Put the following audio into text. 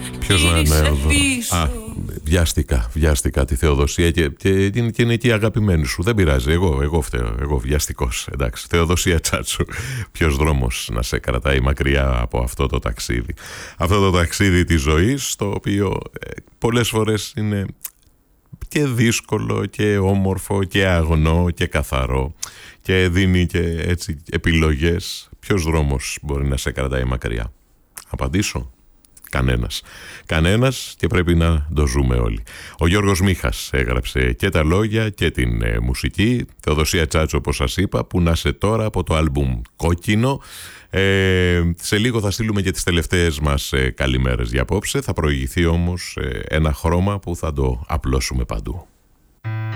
Ποιος να είναι εδώ? Βιάστηκα τη Θεοδοσία και είναι εκεί αγαπημένη σου. Δεν πειράζει, εγώ φταίω. Εγώ βιαστικός. Εντάξει, Θεοδοσία Τσάτσου. Ποιος δρόμος να σε κρατάει μακριά από αυτό το ταξίδι? Αυτό το ταξίδι της ζωής, το οποίο πολλές φορές είναι και δύσκολο και όμορφο και αγνό και καθαρό και δίνει και έτσι επιλογές. Ποιος δρόμος μπορεί να σε κρατάει μακριά? Απαντήσω: Κανένας, και πρέπει να το ζούμε όλοι. Ο Γιώργος Μίχας έγραψε και τα λόγια και την μουσική. Θεοδοσία Τσάτσου, όπως σας είπα, που να σε τώρα από το άλμπουμ Κόκκινο. Σε λίγο θα στείλουμε και τις τελευταίες μας καλημέρες για απόψε. Θα προηγηθεί όμως ένα χρώμα που θα το απλώσουμε παντού.